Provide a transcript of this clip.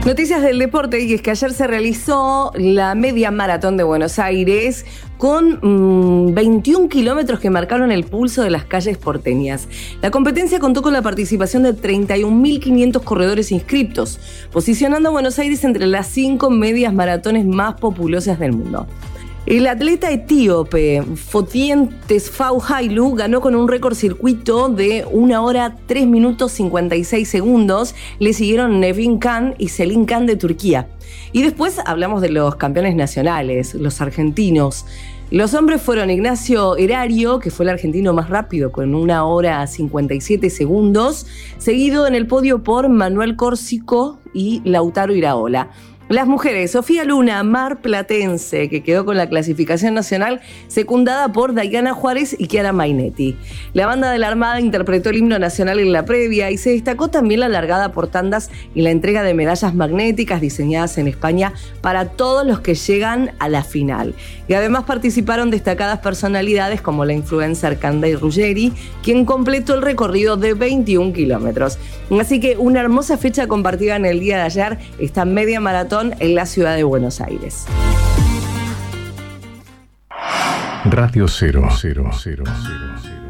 Noticias del deporte, y es que ayer se realizó la media maratón de Buenos Aires con 21 kilómetros que marcaron el pulso de las calles porteñas. La competencia contó con la participación de 31.500 corredores inscriptos, posicionando a Buenos Aires entre las 5 medias maratones más populosas del mundo. El atleta etíope Fotien Tesfaw Hailu ganó con un récord circuito de 1 hora 3 minutos 56 segundos. Le siguieron Nevin Khan y Selin Khan de Turquía. Y después hablamos de los campeones nacionales, los argentinos. Los hombres fueron Ignacio Erario, que fue el argentino más rápido con 1 hora 57 segundos, seguido en el podio por Manuel Córsico y Lautaro Iraola. Las mujeres, Sofía Luna, marplatense, que quedó con la clasificación nacional, secundada por Dayana Juárez y Chiara Mainetti. La banda de la Armada interpretó el himno nacional en la previa y se destacó también la largada por tandas y la entrega de medallas magnéticas diseñadas en España para todos los que llegan a la final. Y además participaron destacadas personalidades como la influencer Candace Ruggeri, quien completó el recorrido de 21 kilómetros. Así que una hermosa fecha compartida en el día de ayer, esta media maratón en la ciudad de Buenos Aires. Radio 0.